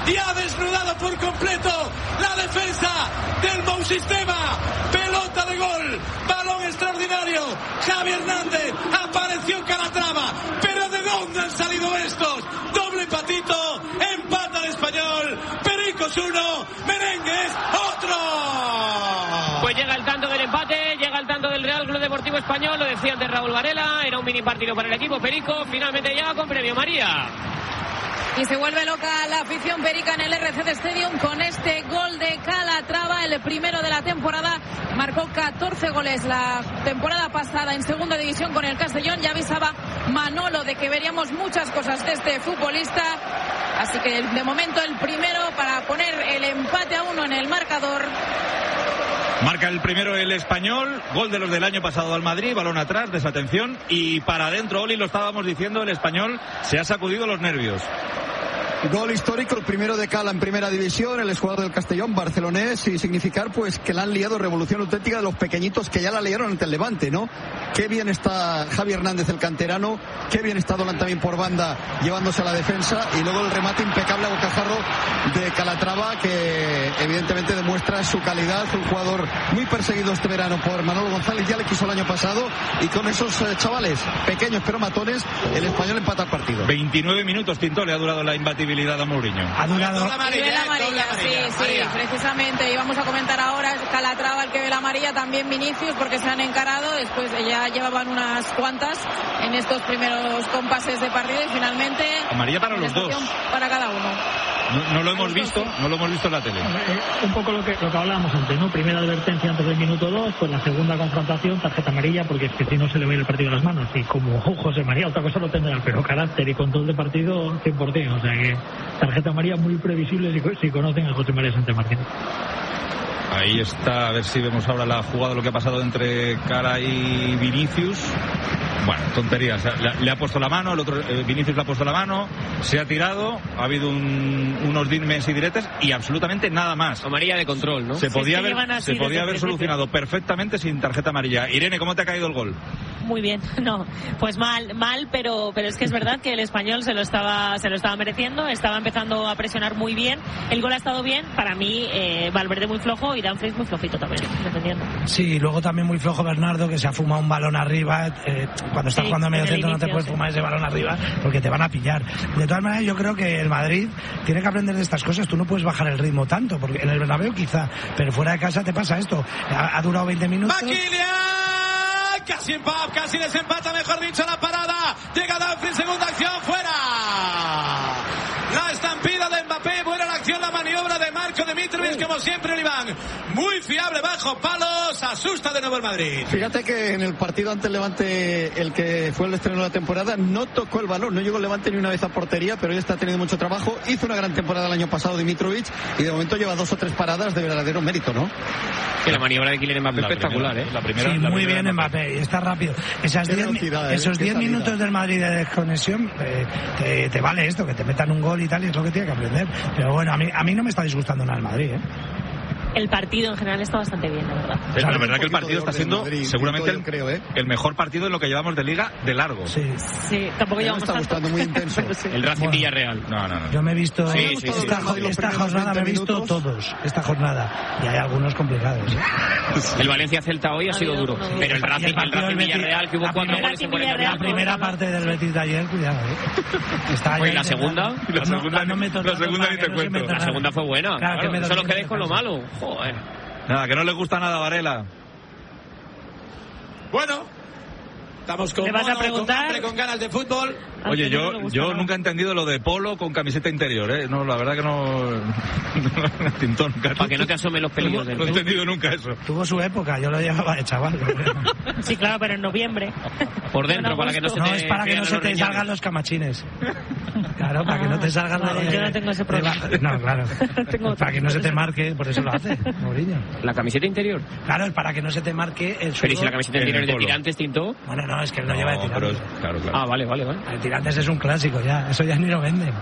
y ha desnudado por completo la defensa del Mou Sistema. Pelota de gol, balón extraordinario. Javi Hernández apareció en Calatrava, pero ¿de dónde han salido estos? Doble patito, empata el Español. Pericos 1, Merengues otro. Pues llega el tanto del empate, llega el tanto del Real Club Deportivo Español, lo decía antes Raúl Varela, era un mini partido para el equipo Perico, finalmente llega con premio María. Y se vuelve loca la afición perica en el RCD Stadium con este gol de Calatrava, el primero de la temporada. Marcó 14 goles la temporada pasada en segunda división con el Castellón. Ya avisaba Manolo de que veríamos muchas cosas de este futbolista. Así que de momento el primero para poner el empate a 1 en el marcador. Marca el primero el Español, gol de los del año pasado al Madrid, balón atrás, desatención y para adentro, Oli, lo estábamos diciendo, el Español se ha sacudido los nervios. Gol histórico, el primero de Cala en primera división, el exjugador del Castellón, barcelonés, y significar pues que la han liado, revolución auténtica de los pequeñitos que ya la liaron ante el Levante, ¿no? Qué bien está Javi Hernández, el canterano, qué bien está Dolan también por banda llevándose a la defensa, y luego el remate impecable a bocajarro de Calatrava, que evidentemente demuestra su calidad, un jugador muy perseguido este verano por Manolo González, ya le quiso el año pasado, y con esos chavales pequeños pero matones, el Español empata el partido. 29 minutos, Tinto, le ha durado la imbatibilidad a Mourinho. Ha durado la amarilla, sí, precisamente íbamos a comentar ahora, Calatrava el que ve la amarilla, también Vinicius, porque se han encarado, después ya llevaban unas cuantas en estos primeros compases de partido y finalmente amarilla para los dos, para cada uno. No lo hemos visto, no lo hemos visto en la tele. Un poco lo que hablábamos antes, ¿no? Primera advertencia antes del minuto 2, pues la segunda confrontación, tarjeta amarilla, porque es que si no se le va a ir el partido a las manos. Y como José María, otra cosa lo tendrá, pero carácter y control de partido 100%. O sea que tarjeta amarilla muy previsible si conocen a José María Santamartín. Ahí está, a ver si vemos ahora la jugada, lo que ha pasado entre Cara y Vinicius. Bueno, tonterías, le ha puesto la mano, el otro Vinicius le ha puesto la mano, se ha tirado, ha habido unos dimes y diretes y absolutamente nada más. Amarilla de control, ¿no? Se podía haber solucionado perfectamente sin tarjeta amarilla. Irene, ¿cómo te ha caído el gol? Muy bien, no, pues mal, pero es que es verdad que el Español se lo estaba mereciendo, estaba empezando a presionar muy bien, el gol ha estado bien, para mí Valverde muy flojo y Dumfries muy flojito también, defendiendo. Sí, luego también muy flojo Bernardo, que se ha fumado un balón arriba, cuando estás jugando a medio centro no te puedes fumar ese balón arriba porque te van a pillar. De todas maneras, yo creo que el Madrid tiene que aprender de estas cosas, tú no puedes bajar el ritmo tanto, porque en el Bernabéu quizá, pero fuera de casa te pasa esto, ha durado 20 minutos. Casi desempata, mejor dicho, la parada. Llega Dumfries, segunda acción, fuera. La estampida de Mbappé, buena la acción, la maniobra de Marco Dimitrovic, como siempre, Oliván. Muy fiable, bajo palos, asusta de nuevo el Madrid. Fíjate que en el partido ante el Levante, el que fue el estreno de la temporada, no tocó el balón, no llegó el Levante ni una vez a portería, pero él está teniendo mucho trabajo. Hizo una gran temporada el año pasado Dimitrovic y de momento lleva 2 o 3 paradas de verdadero mérito, ¿no? Que la maniobra de Kylian Mbappé espectacular, ¿eh? Sí, muy bien Mbappé, y está rápido. Esos 10 minutos del Madrid de desconexión, te vale esto, que te metan un gol y tal, y es lo que tiene que aprender. Pero bueno, a mí no me está disgustando nada el Madrid, ¿eh? El partido en general está bastante bien, la verdad. Es la verdad que el partido está siendo Madrid, seguramente el mejor partido en lo que llevamos de liga de largo. Sí, tampoco llevamos está gustando muy intenso. El Racing Villarreal. No. Yo me he visto esta jornada, me he visto todos esta jornada y hay algunos complicados, ¿eh? El Valencia Celta hoy ha sido duro, pero el Racing Villarreal, que hubo 4 goles en 40 minutos. La primera parte del Betis de ayer, cuidado, ¿eh? ¿Y la segunda? La segunda ni te cuento. La segunda fue buena. Claro, solo quedéis con lo malo. Joder. Nada, que no le gusta nada a Varela. Bueno, estamos con, ¿le vas a preguntar? con ganas de fútbol. Oye, yo nunca he entendido lo de polo con camiseta interior, ¿eh? No, la verdad que no. Tintón, para que no te asomen los peligros del No he entendido nunca eso. Tuvo su época, yo lo llevaba de chaval. Sí, claro, pero en noviembre. Por dentro, para que no se te. No, es para que no se te salgan los camachines. Claro, para que no te salgan los. Yo no tengo ese problema. No, claro. Para que no se te marque, por eso lo hace, Mourinho. ¿La camiseta interior? Claro, es para que no se te marque el sudor. Pero ¿y si la camiseta interior es de tirantes, Tinto? Bueno, no, es que él no lleva de tirantes. Claro. Ah, vale. El tirantes es un clásico ya, eso ya ni lo venden.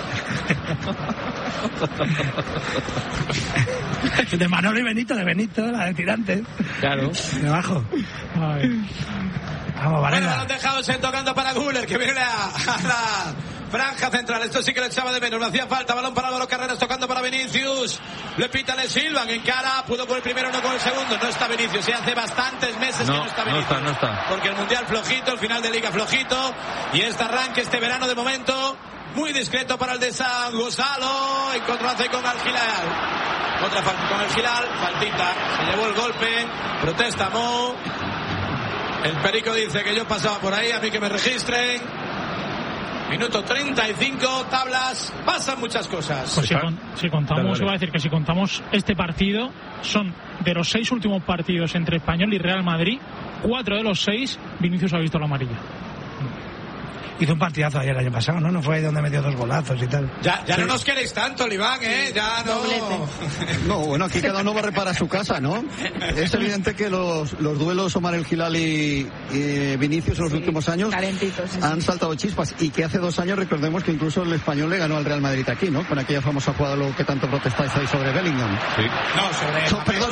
De Manolo y Benito, la de tirantes. Claro. Debajo. Vamos, Varela. Bueno, balón dejado, se tocando para Güler, que viene a la franja central. Esto sí que le echaba de menos. No hacía falta. Balón para Álvaro Carreras, tocando para Vinicius. Le pita, le silban. En cara. Pudo con el primero, no con el segundo. No está Vinicius. Hace bastantes meses que no está Vinicius. No está. Porque el Mundial flojito, el final de Liga flojito. Y este arranque, este verano de momento, muy discreto para el de San Gonzalo. Encontrarse con el Gilal. Otra falta con el Gilal. Faltita. Se llevó el golpe. Protesta Mo. El Perico dice que yo pasaba por ahí, a mí que me registren. Minuto 35, tablas, pasan muchas cosas. Pues si contamos, iba a decir que si contamos este partido, son de los 6 últimos partidos entre Español y Real Madrid, 4 de los 6 Vinicius ha visto la amarilla. Hizo un partidazo ayer el año pasado, ¿no? No fue ahí donde metió 2 golazos y tal. Ya sí. No nos queréis tanto, Oliván, ¿eh? Ya no. No, bueno, aquí cada uno va a reparar su casa, ¿no? Es evidente que los duelos Omar El Gilal y Vinicius en los últimos años han saltado chispas, y que hace 2 años recordemos que incluso el Español le ganó al Real Madrid aquí, ¿no? Con aquella famosa jugada, lo que tanto protestáis ahí sobre Bellingham. Sí. No,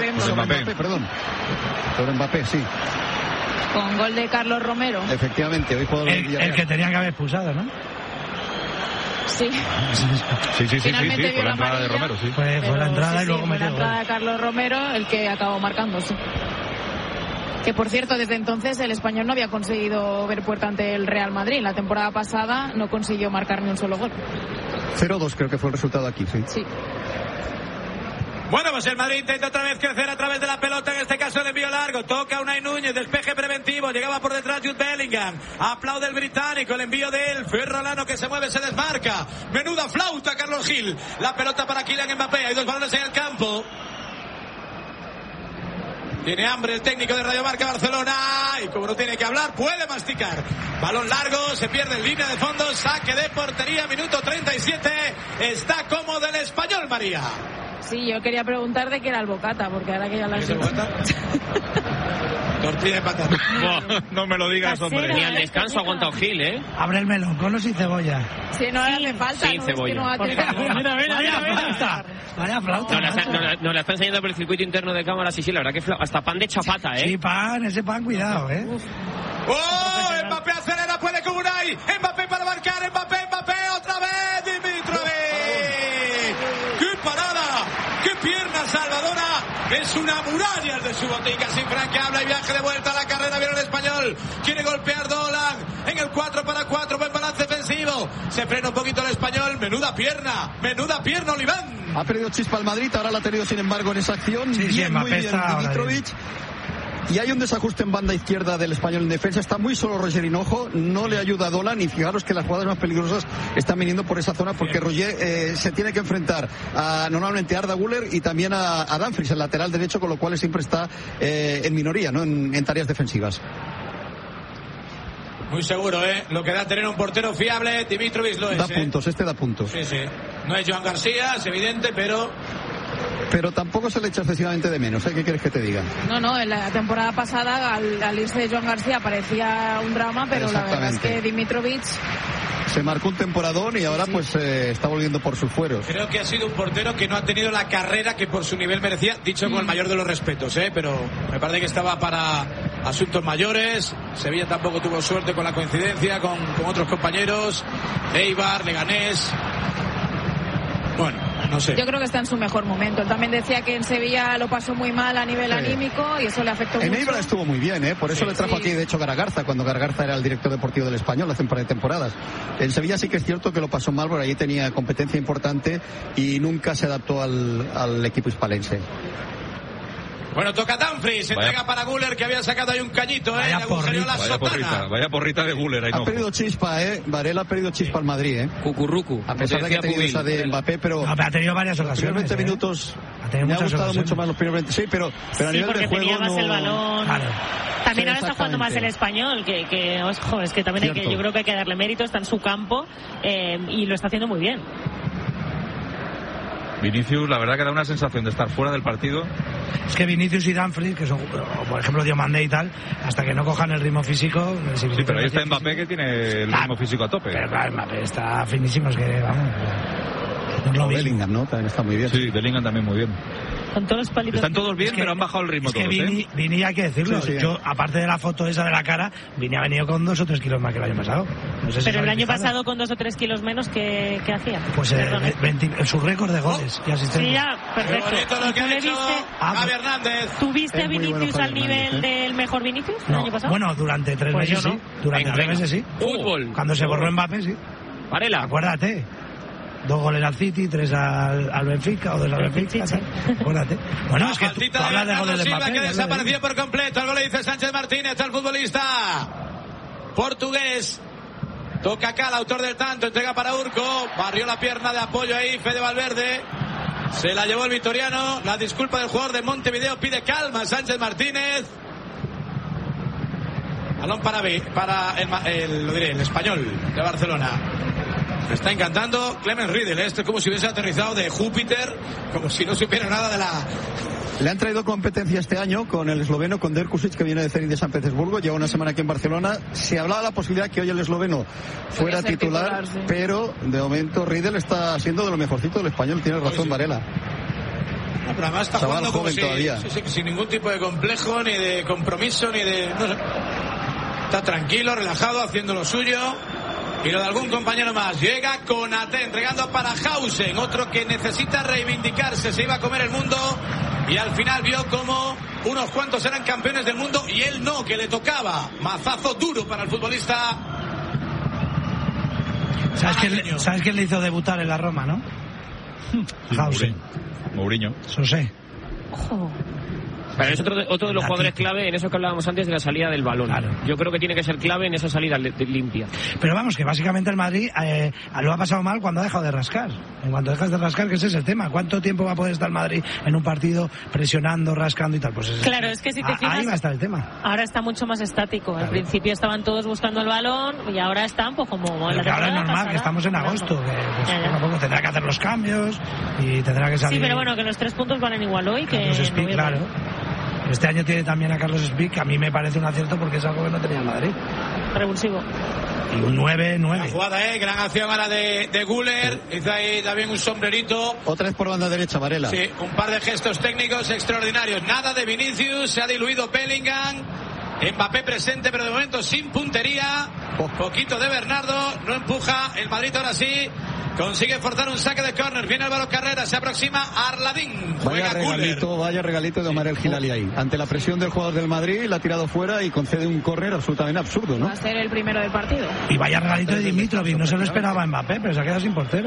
sobre Mbappé, sí. Con gol de Carlos Romero. Efectivamente, hoy jugador el que tenían que haber expulsado, ¿no? Sí. Sí, por la entrada de Romero, sí. Pues fue la entrada y luego metió la entrada de Carlos Romero, el que acabó marcando, sí. Que por cierto, desde entonces el Español no había conseguido ver puerta ante el Real Madrid. La temporada pasada no consiguió marcar ni un solo gol. 0-2 creo que fue el resultado aquí, sí. Sí. Bueno, pues el Madrid intenta otra vez crecer a través de la pelota, en este caso el envío largo, toca Unai Núñez, despeje preventivo, llegaba por detrás Jude Bellingham, aplaude el británico, el envío de él, Ferrolano que se mueve, se desmarca, menuda flauta Carlos Gil, la pelota para Kylian Mbappé, hay 2 balones en el campo. Tiene hambre el técnico de Radio Marca Barcelona, y como no tiene que hablar, puede masticar. Balón largo, se pierde en línea de fondo, saque de portería, minuto 37, está cómodo el Español, María. Sí, yo quería preguntar de qué era el bocata, porque ahora que ya la... ¿Qué es el bocata? Tortilla de patata. No me lo digas, hombre. Ni al descanso ha aguantado Gil, ¿eh? Abre el melón, con o sin cebolla. Sí, no le hace falta. Sin cebolla. Vaya flauta. Nos la está enseñando por el circuito interno de cámaras, sí, la verdad que hasta pan de chapata, ¿eh? Sí, ese pan, cuidado, ¿eh? ¡Oh! Mbappé acelera, puede con Unai. Mbappé para marcar, Mbappé, otra vez, Dimitrovic. ¡Qué parada! ¡Qué pierna salvadora! Es una muralla el de su botica, sin franqueable y viaje de vuelta a la carrera, viene el Español, quiere golpear Dolan en el 4-4, buen balance defensivo, se frena un poquito el Español, menuda pierna, Oliván. Ha perdido chispa el Madrid, ahora la ha tenido sin embargo en esa acción, muy bien Dimitrovic. Y hay un desajuste en banda izquierda del Español en defensa. Está muy solo Roger Hinojo, no le ayuda a Dolan. Y fijaros que las jugadas más peligrosas están viniendo por esa zona, porque Roger se tiene que enfrentar normalmente a Arda Güler y también a Dumfries, el lateral derecho, con lo cual siempre está en minoría, ¿no? En tareas defensivas. Muy seguro, lo que da tener un portero fiable. Dimitrovic lo es. Da puntos. Sí. No es Joan García, es evidente, pero tampoco se le echa excesivamente de menos, ¿eh? ¿Qué quieres que te diga? No, en la temporada pasada al irse Joan García parecía un drama, pero la verdad es que Dimitrovic se marcó un temporadón y ahora pues está volviendo por sus fueros. Creo que ha sido un portero que no ha tenido la carrera que por su nivel merecía, dicho con el mayor de los respetos, pero me parece que estaba para asuntos mayores. Sevilla tampoco tuvo suerte con la coincidencia con otros compañeros, Eibar, Leganés. Bueno, no sé. Yo creo que está en su mejor momento. Él también decía que en Sevilla lo pasó muy mal a nivel anímico y eso le afectó mucho. En Eibar estuvo muy bien, por eso le trajo aquí de hecho Garagarza, cuando Garagarza era el director deportivo del Español hace un par de temporadas. En Sevilla sí que es cierto que lo pasó mal, porque allí tenía competencia importante y nunca se adaptó al equipo hispalense. Bueno, toca Dumfries, se entrega para Güler, que había sacado ahí un cañito, vaya porrita de Güler. Ha perdido chispa, Varela ha perdido chispa al Madrid, Cucurrucu. A pesar de que ha tenido esa de Mbappé, pero ha tenido varias ocasiones. Los 20 minutos me ha gustado mucho más los primeros 20, sí, pero a nivel de juego tenía más el balón. Claro. También ahora está jugando más el Español, que ojo, es que también yo creo que hay que darle mérito, está en su campo y lo está haciendo muy bien. Vinicius, la verdad que da una sensación de estar fuera del partido. Es que Vinicius y Dumfries, que son, por ejemplo, Diomandé y tal, hasta que no cojan el ritmo físico... Sí, pero ahí está Mbappé, que tiene el ritmo físico a tope. Pero claro, Mbappé está finísimo, es que vamos... Bellingham, ¿no? También está muy bien. Sí, Bellingham también muy bien. Con todos los palitos. Están todos bien, pero han bajado el ritmo todos. Vini, hay que decirlo. Sí. Yo, aparte de la foto esa de la cara, Vini ha venido con 2 o 3 kilos más que el año pasado. No sé si pero el año pasado con 2 o 3 kilos menos, ¿qué hacía? Pues su récord de goles y asistencias. Sí, ya, perfecto. Lo que ha hecho Javi Hernández. ¿Tuviste a Vinicius al nivel del mejor Vinicius el año pasado? Bueno, durante 3 meses sí. Durante 3 meses sí. Fútbol. Cuando se borró Mbappé, sí. Varela. Acuérdate. 2 goles al City, 3 al Benfica o 2 al Benfica. Acuérdate. Bueno, es que tú hablas de goles de Mbappé. Que desapareció por completo. El gol le dice Sánchez Martínez al futbolista portugués. Toca acá el autor del tanto, entrega para Urco. Barrió la pierna de apoyo ahí Fede Valverde. Se la llevó el vitoriano. La disculpa del jugador de Montevideo. Pide calma Sánchez Martínez. Balón para el español de Barcelona. Me está encantando Clemens Riedel. Esto es como si hubiese aterrizado de Júpiter, como si no supiera nada de la... Le han traído competencia este año con el esloveno, con Derkusic, que viene de Zenit de San Petersburgo. Lleva una semana aquí en Barcelona. Se hablaba de la posibilidad que hoy el esloveno fuera titular, sí. Pero de momento Riedel está siendo de lo mejorcito del español. Tiene razón, Varela. No, pero además está jugando como sin ningún tipo de complejo, ni de compromiso, ni de... No sé. Está tranquilo, relajado, haciendo lo suyo. Y lo de algún compañero más. Llega Konaté entregando para Hausen, otro que necesita reivindicarse. Se iba a comer el mundo y al final vio como unos cuantos eran campeones del mundo y él no, que le tocaba. Mazazo duro para el futbolista. ¿Sabes quién le hizo debutar en la Roma, no? Hausen. Mourinho. Sosé. Ojo. Pero es otro de los jugadores clave en eso que hablábamos antes de la salida del balón. Claro. Yo creo que tiene que ser clave en esa salida limpia. Pero vamos, que básicamente el Madrid lo ha pasado mal cuando ha dejado de rascar. En cuanto dejas de rascar, que ese es el tema. ¿Cuánto tiempo va a poder estar el Madrid en un partido presionando, rascando y tal? Pues claro, es que si te fijas, ahí va a estar el tema. Ahora está mucho más estático. Claro. Al principio estaban todos buscando el balón y ahora están pues como... Pero que ahora es normal, pasada, que estamos en agosto. Que, pues, poco a poco tendrá que hacer los cambios y tendrá que salir... Sí, pero bueno, que los 3 puntos valen igual hoy que... Speak, claro. Este año tiene también a Carlos Speak, que a mí me parece un acierto porque es algo que no tenía el Madrid. Revulsivo. Y un 9. La jugada, gran acción ahora de Güler. Sí. Hizo ahí también un sombrerito. Otra vez por banda derecha, Varela. Sí, un par de gestos técnicos extraordinarios. Nada de Vinicius, se ha diluido Bellingham. Mbappé presente, pero de momento sin puntería. Poquito de Bernardo, no empuja. El Madrid ahora sí consigue forzar un saque de córner. Viene Álvaro Carrera, se aproxima Arladín. Vaya regalito de Omar El Hilali ahí. Ante la presión del jugador del Madrid, la ha tirado fuera y concede un córner absolutamente absurdo, ¿no? Va a ser el primero del partido. Y vaya regalito de Dimitrovic, no se lo esperaba Mbappé, pero se ha quedado sin portero.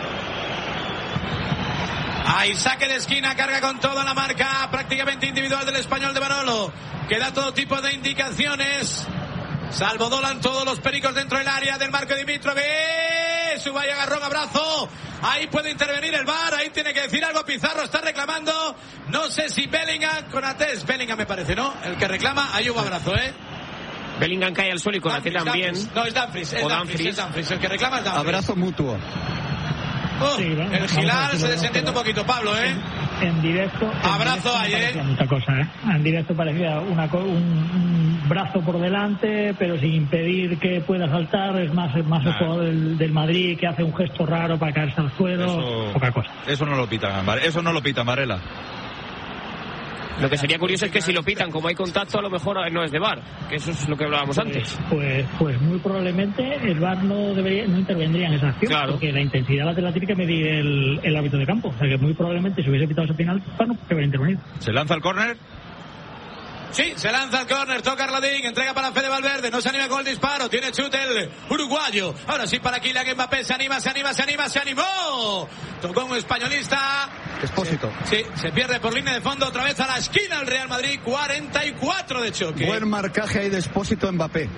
Hay saque de esquina, carga con toda la marca prácticamente individual del español de Barolo, que da todo tipo de indicaciones. Salvo Dolan, todos los pericos dentro del área del Marco Dimitrovic. Subay agarrón, abrazo. Ahí puede intervenir el VAR, ahí tiene que decir algo Pizarro, está reclamando. No sé si Bellingham, Konaté, Bellingham me parece, ¿no? El que reclama, ahí hubo abrazo, Bellingham cae al suelo y Konaté también. No, es Dumfries, es Dumfries. El que reclama es Dumfries. Abrazo mutuo. Sí, el Gilal se desentiende un poquito, Pablo, En directo. Abrazo ahí, mucha cosa, En directo parecía un brazo por delante, pero sin impedir que pueda saltar. Es más el jugador del Madrid que hace un gesto raro para caerse al suelo. Poca cosa. Eso no lo pita, Varela. Lo que sería curioso es que si lo pitan, como hay contacto, a lo mejor no es de VAR, que eso es lo que hablábamos antes. Pues muy probablemente el VAR no intervendría en esa acción, claro, porque la intensidad la tiene que medir el árbitro de campo. O sea que muy probablemente si hubiese pitado ese penal, no debería intervenir. ¿Se lanza el córner? Sí, se lanza el córner, toca Arladín, entrega para Fede Valverde, no se anima con el disparo, tiene chute el uruguayo. Ahora sí para Kylian Mbappé, se animó. Tocó un españolista. Expósito. Sí, se pierde por línea de fondo, otra vez a la esquina el Real Madrid, 44 de choque. Buen marcaje ahí de Expósito Mbappé.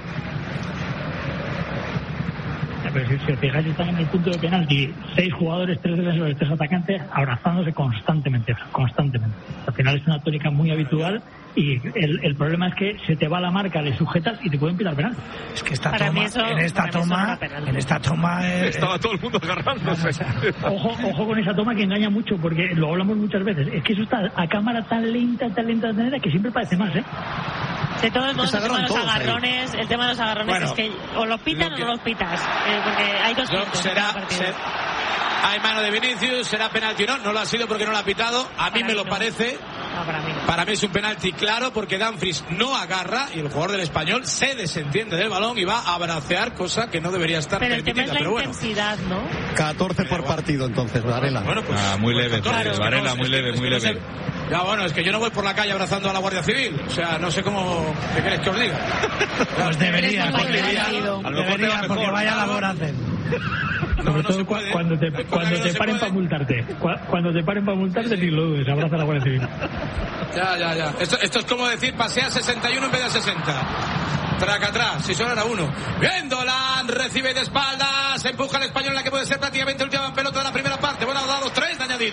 Pero si os fijáis, están en el punto de penalti 6 jugadores, 3 defensores, 3 atacantes abrazándose constantemente. Al final es una tónica muy habitual y el problema es que se te va la marca, le sujetas y te pueden pitar penal. Es que en esta toma estaba todo el mundo agarrándose. Ojo con esa toma, que engaña mucho, porque lo hablamos muchas veces. Es que eso está a cámara tan lenta de manera que siempre parece más, De todos modos, el tema de los agarrones, bueno, es que o los pitan o no los pitas, porque hay dos puntos. Hay mano de Vinicius, será penalti o no. No lo ha sido porque no lo ha pitado. A mí me lo parece. Para mí es un penalti claro porque Dumfries no agarra y el jugador del Español se desentiende del balón y va a abracear, cosa que no debería estar permitida. Pero la intensidad, ¿no? 14 por partido entonces, Varela. Bueno, pues muy leve, Varela, muy leve. Ya, bueno, es que yo no voy por la calle abrazando a la Guardia Civil. O sea, no sé cómo... ¿Qué queréis que os diga? Pues debería, a lo mejor porque vaya a labor a hacer. Sobre todo cuando te paren para multarte. Cuando te paren para multarte, ni lo dudes, abraza a la Guardia Civil. Ya. Esto es como decir, pasea 61 en vez de 60. Traca atrás, si solo era uno. Dolan recibe de espaldas, empuja al Español, la que puede ser prácticamente última pelota de la primera parte. Bueno, ha dado 3 de añadido.